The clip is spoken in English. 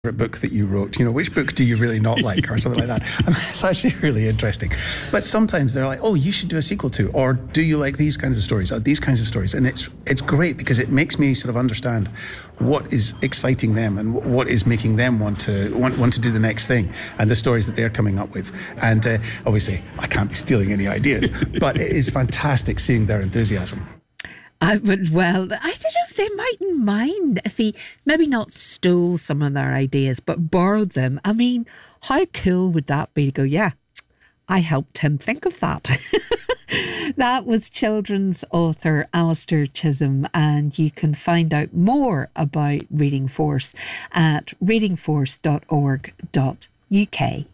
book that you wrote, which book do you really not like, or something like that. And it's actually really interesting. But sometimes they're like, oh, you should do a sequel to, or do you like these kinds of stories, or these kinds of stories? And it's great because it makes me sort of understand what is exciting them and what is making them want to do the next thing, and the stories that they're coming up with. And obviously, I can't be stealing any ideas, but it is fantastic seeing their enthusiasm. I don't know, they mightn't mind if he maybe not stole some of their ideas, but borrowed them. I mean, how cool would that be to go, yeah, I helped him think of that. That was children's author Alistair Chisholm, and you can find out more about Reading Force at readingforce.org.uk.